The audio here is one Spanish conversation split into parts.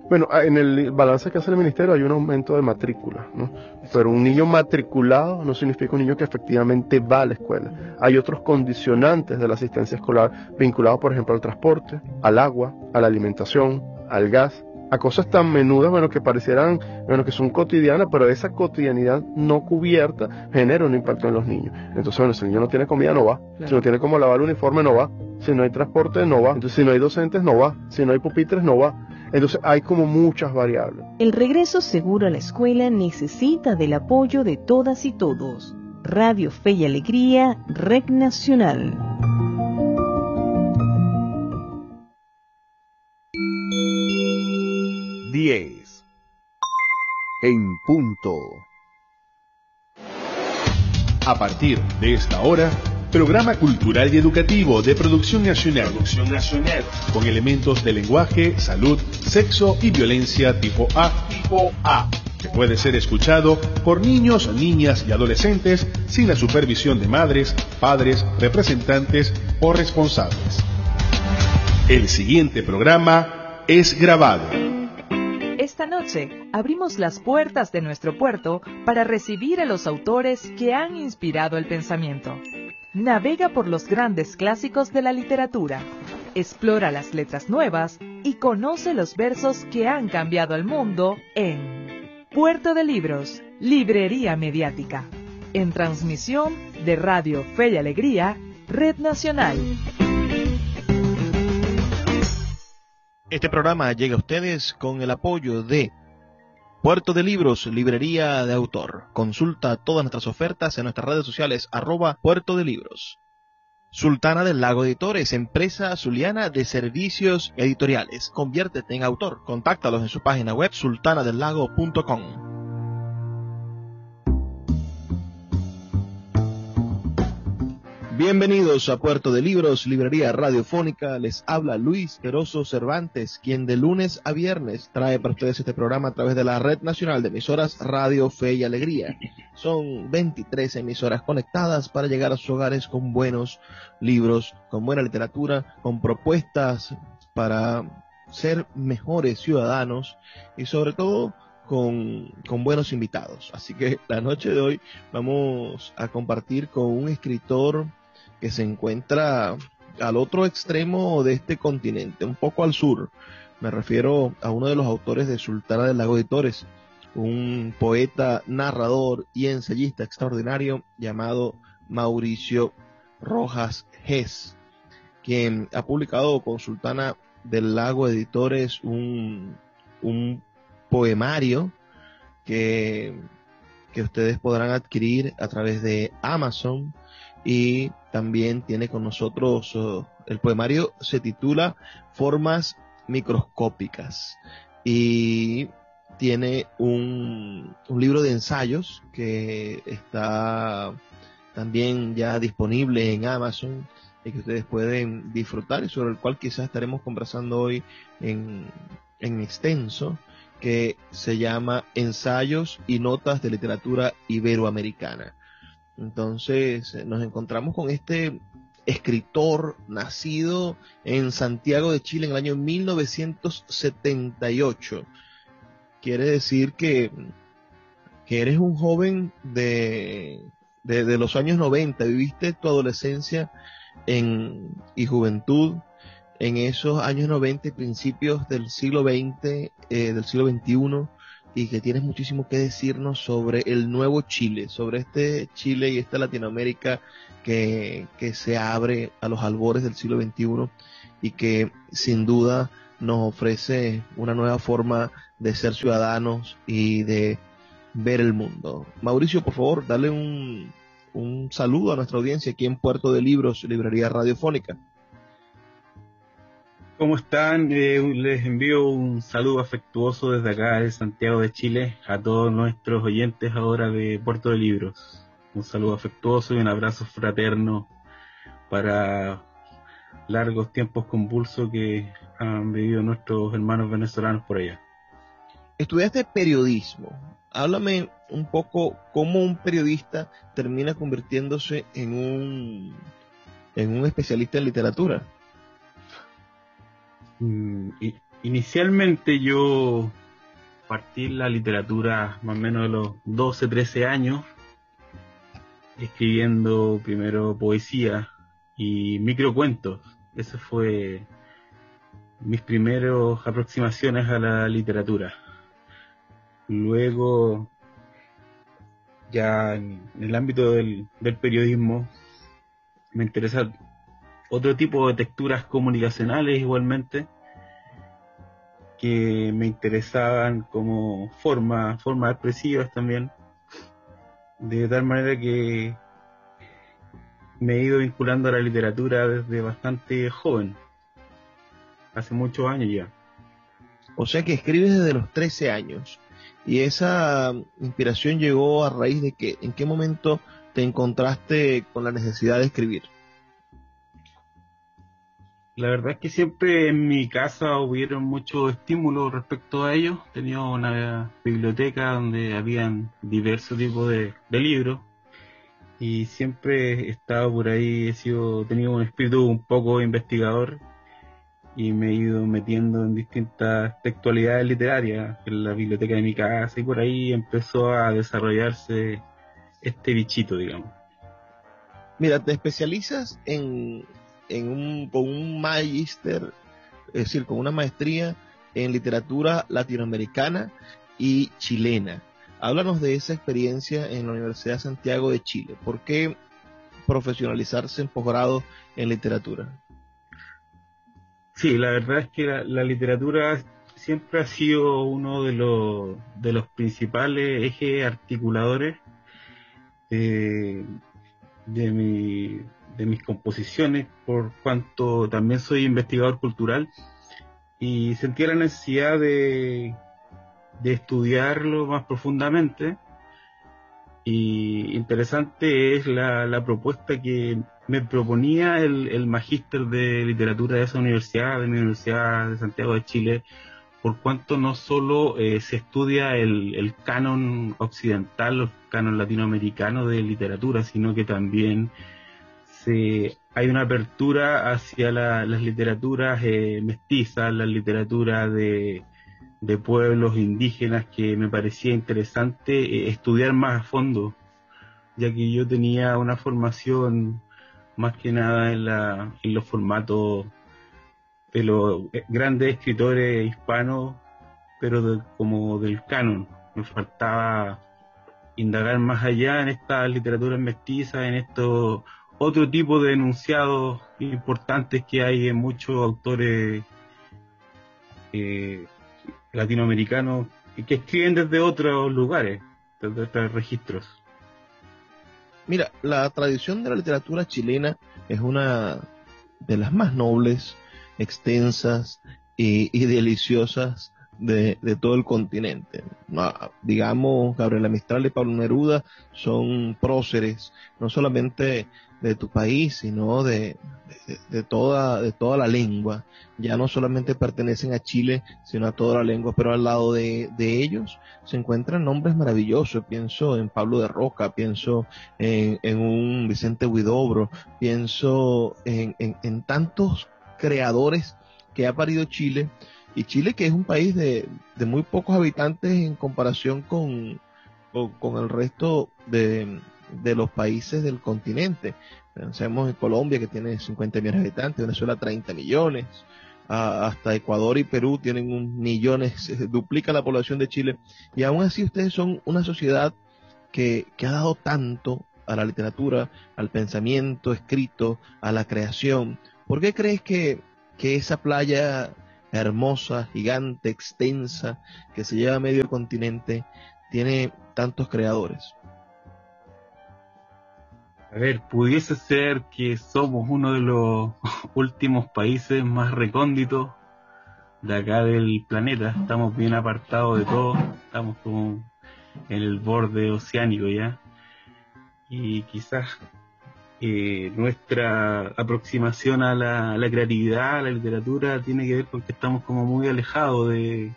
Bueno, en el balance que hace el ministerio hay un aumento de matrícula, ¿no? Pero un niño matriculado no significa un niño que efectivamente va a la escuela. Hay otros condicionantes de la asistencia escolar vinculados, por ejemplo, al transporte, al agua, a la alimentación, al gas, a cosas tan menudas, bueno, que parecieran, bueno, que son cotidianas, pero esa cotidianidad no cubierta genera un impacto en los niños. Entonces, bueno, si el niño no tiene comida, no va. Claro. Si no tiene cómo lavar el uniforme, no va. Si no hay transporte, no va. Entonces, si no hay docentes, no va. Si no hay pupitres, no va. Entonces hay como muchas variables. El regreso seguro a la escuela necesita del apoyo de todas y todos. Radio Fe y Alegría, Red Nacional. Diez en punto. A partir de esta hora, programa cultural y educativo de producción nacional, con elementos de lenguaje, salud, sexo y violencia tipo A, que puede ser escuchado por niños, niñas y adolescentes sin la supervisión de madres, padres, representantes o responsables. El siguiente programa es grabado. Esta noche abrimos las puertas de nuestro puerto para recibir a los autores que han inspirado el pensamiento. Navega por los grandes clásicos de la literatura, explora las letras nuevas y conoce los versos que han cambiado el mundo en Puerto de Libros, Librería Mediática, en transmisión de Radio Fe y Alegría, Red Nacional. Este programa llega a ustedes con el apoyo de Puerto de Libros, librería de autor. Consulta todas nuestras ofertas en nuestras redes sociales, @Puerto de Libros. Sultana del Lago Editores, empresa zuliana de servicios editoriales. Conviértete en autor. Contáctalos en su página web sultanadelago.com. Bienvenidos a Puerto de Libros, librería radiofónica. Les habla Luis Queroso Cervantes, quien de lunes a viernes trae para ustedes este programa a través de la Red Nacional de Emisoras Radio Fe y Alegría. Son 23 emisoras conectadas para llegar a sus hogares con buenos libros, con buena literatura, con propuestas para ser mejores ciudadanos y sobre todo con buenos invitados. Así que la noche de hoy vamos a compartir con un escritor que se encuentra al otro extremo de este continente, un poco al sur. Me refiero a uno de los autores de Sultana del Lago Editores, un poeta, narrador y ensayista extraordinario llamado Mauricio Rojas Gess, quien ha publicado con Sultana del Lago Editores un poemario que ustedes podrán adquirir a través de Amazon. Y también tiene con nosotros, el poemario se titula Formas Microscópicas y tiene un libro de ensayos que está también ya disponible en Amazon y que ustedes pueden disfrutar y sobre el cual quizás estaremos conversando hoy en extenso, que se llama Ensayos y Notas de Literatura Iberoamericana. Entonces nos encontramos con este escritor nacido en Santiago de Chile en el año 1978. Quiere decir que eres un joven de los años 90, viviste tu adolescencia y juventud en esos años 90 y principios del siglo XX, del siglo XXI, y que tienes muchísimo que decirnos sobre el nuevo Chile, sobre este Chile y esta Latinoamérica que se abre a los albores del siglo XXI y que sin duda nos ofrece una nueva forma de ser ciudadanos y de ver el mundo. Mauricio, por favor, dale un saludo a nuestra audiencia aquí en Puerto de Libros, librería radiofónica. ¿Cómo están? Les envío un saludo afectuoso desde acá de Santiago de Chile a todos nuestros oyentes ahora de Puerto de Libros. Un saludo afectuoso y un abrazo fraterno para largos tiempos convulsos que han vivido nuestros hermanos venezolanos por allá. Estudiaste periodismo. Háblame un poco cómo un periodista termina convirtiéndose en un especialista en literatura. Inicialmente yo partí en la literatura más o menos de los 12, 13 años, escribiendo primero poesía y microcuentos. Eso fue mis primeras aproximaciones a la literatura. Luego, ya en el ámbito del periodismo, me interesa otro tipo de texturas comunicacionales igualmente, que me interesaban como formas expresivas también, de tal manera que me he ido vinculando a la literatura desde bastante joven, hace muchos años ya. O sea que escribes desde los 13 años. ¿Y esa inspiración llegó a raíz de que en qué momento te encontraste con la necesidad de escribir? La verdad es que siempre en mi casa hubieron muchos estímulos respecto a ello. Tenía una biblioteca donde habían diversos tipos de libros y siempre he estado por ahí, tenido un espíritu un poco investigador y me he ido metiendo en distintas textualidades literarias en la biblioteca de mi casa, y por ahí empezó a desarrollarse este bichito, digamos. Mira, te especializas con un magíster, es decir, con una maestría en literatura latinoamericana y chilena. Háblanos de esa experiencia en la Universidad de Santiago de Chile. ¿Por qué profesionalizarse en posgrado en literatura? Sí, la verdad es que la literatura siempre ha sido uno de los principales ejes articuladores de mis composiciones, por cuanto también soy investigador cultural y sentía la necesidad de estudiarlo más profundamente. Y interesante es la propuesta que me proponía el magíster de literatura de esa universidad, de mi Universidad de Santiago de Chile, por cuanto no solo se estudia el canon occidental, el canon latinoamericano de literatura, sino que también hay una apertura hacia las literaturas mestizas, la literatura de pueblos indígenas, que me parecía interesante estudiar más a fondo, ya que yo tenía una formación más que nada en los formatos de los grandes escritores hispanos, pero como del canon. Me faltaba indagar más allá en estas literaturas mestizas, en estos otro tipo de enunciados importantes que hay en muchos autores latinoamericanos que escriben desde otros lugares, desde otros registros. Mira, la tradición de la literatura chilena es una de las más nobles, extensas y deliciosas de todo el continente. Digamos, Gabriela Mistral y Pablo Neruda son próceres, no solamente de tu país, sino de toda la lengua. Ya no solamente pertenecen a Chile, sino a toda la lengua, pero al lado de ellos se encuentran nombres maravillosos. Pienso en Pablo de Roca, pienso en un Vicente Huidobro, pienso en tantos creadores que ha parido Chile, y Chile, que es un país de muy pocos habitantes en comparación con el resto de los países del continente. Pensemos en Colombia, que tiene 50 millones de habitantes, Venezuela 30 millones, hasta Ecuador y Perú tienen millones, duplica la población de Chile, y aún así ustedes son una sociedad que ha dado tanto a la literatura, al pensamiento escrito, a la creación. ¿Por qué crees que esa playa hermosa, gigante, extensa, que se lleva a medio continente, tiene tantos creadores? A ver, pudiese ser que somos uno de los últimos países más recónditos de acá del planeta. Estamos bien apartados de todo, estamos como en el borde oceánico ya, y quizás nuestra aproximación a la creatividad, a la literatura, tiene que ver con que estamos como muy alejados de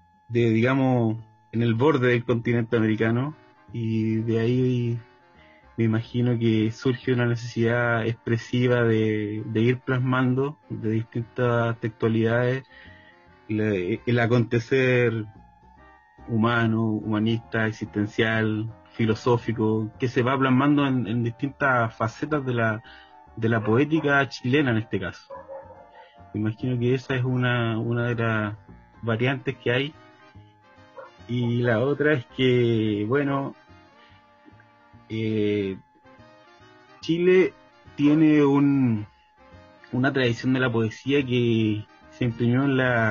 digamos, en el borde del continente americano, y de ahí me imagino que surge una necesidad expresiva de ir plasmando de distintas textualidades el acontecer humano, humanista, existencial, filosófico, que se va plasmando en distintas facetas de la poética chilena en este caso. Me imagino que esa es una de las variantes que hay. Y la otra es que, bueno, Chile tiene una tradición de la poesía que se imprimió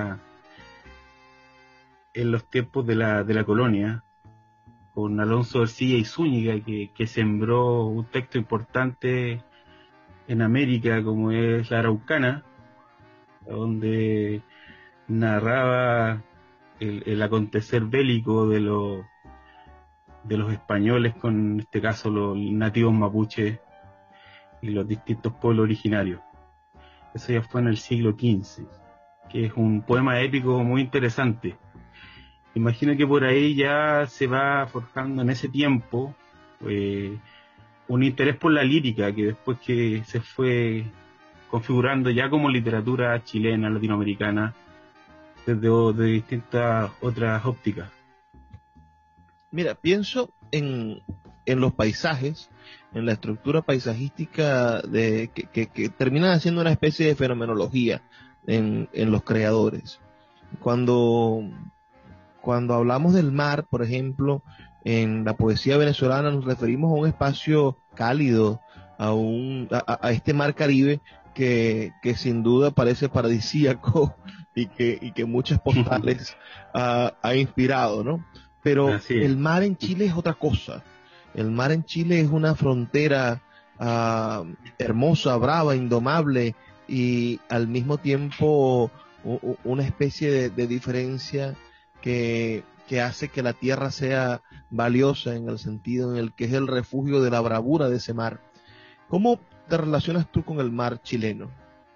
en los tiempos de la colonia, con Alonso Ercilla y Zúñiga, que sembró un texto importante en América, como es La Araucana, donde narraba el acontecer bélico de los españoles, con en este caso los nativos mapuches y los distintos pueblos originarios. Eso ya fue en el siglo XV, que es un poema épico muy interesante. Imagino que por ahí ya se va forjando en ese tiempo un interés por la lírica, que después que se fue configurando ya como literatura chilena, latinoamericana, desde distintas otras ópticas. Mira, pienso en los paisajes, en la estructura paisajística que termina haciendo una especie de fenomenología en los creadores. Cuando hablamos del mar, por ejemplo, en la poesía venezolana nos referimos a un espacio cálido, a este mar Caribe que sin duda parece paradisíaco y que muchas postales ha inspirado, ¿no? Pero el mar en Chile es otra cosa. El mar en Chile es una frontera hermosa, brava, indomable, y al mismo tiempo una especie de diferencia que hace que la tierra sea valiosa, en el sentido en el que es el refugio de la bravura de ese mar. ¿Cómo te relacionas tú con el mar chileno?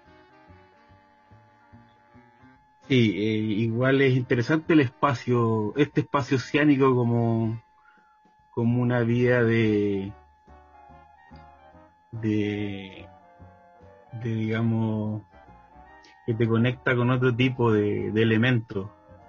Sí, igual es interesante este espacio oceánico como una vía de digamos, que te conecta con otro tipo de elementos.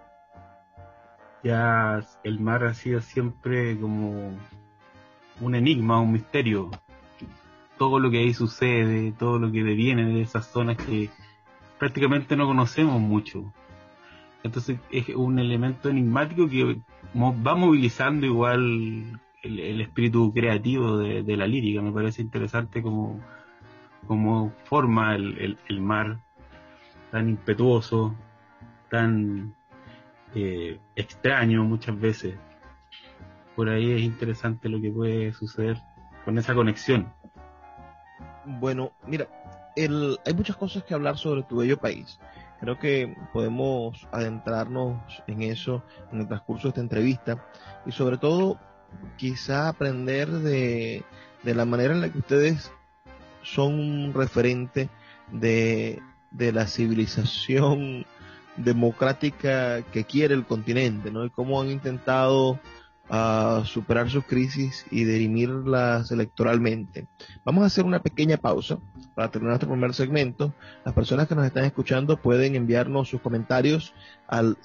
Ya el mar ha sido siempre como un enigma, un misterio. Todo lo que ahí sucede, todo lo que deviene de esas zonas que prácticamente no conocemos mucho. Entonces es un elemento enigmático que va movilizando igual el espíritu creativo de la lírica. Me parece interesante como forma el mar tan impetuoso, tan extraño muchas veces. Por ahí es interesante lo que puede suceder con esa conexión. Bueno, mira, hay muchas cosas que hablar sobre tu bello país. Creo que podemos adentrarnos en eso en el transcurso de esta entrevista, y sobre todo quizá aprender de la manera en la que ustedes son un referente de la civilización democrática que quiere el continente, ¿no? Y cómo han intentado superar sus crisis y dirimirlas electoralmente. Vamos a hacer una pequeña pausa para terminar nuestro primer segmento. Las personas que nos están escuchando pueden enviarnos sus comentarios al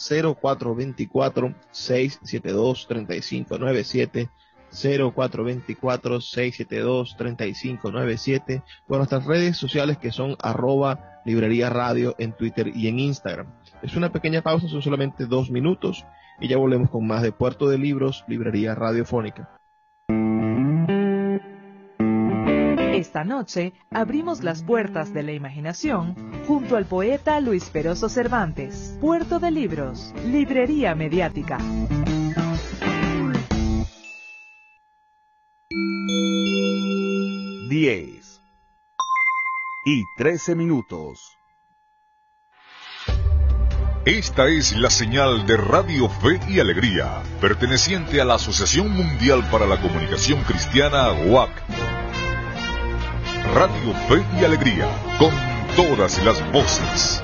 0424-672-3597, 0424-672-3597, o nuestras redes sociales, que son @librería radio en Twitter y en Instagram. Es una pequeña pausa, son solamente 2 minutos, y ya volvemos con más de Puerto de Libros, Librería Radiofónica. Esta noche abrimos las puertas de la imaginación junto al poeta Luis Peroso Cervantes. Puerto de Libros, Librería Mediática. 10:13. Esta es la señal de Radio Fe y Alegría, perteneciente a la Asociación Mundial para la Comunicación Cristiana, WAC. Radio Fe y Alegría, con todas las voces.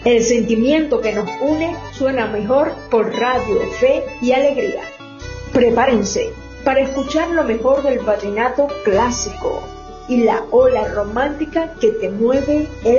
El sentimiento que nos une suena mejor por Radio Fe y Alegría. Prepárense para escuchar lo mejor del vallenato clásico y la ola romántica que te mueve el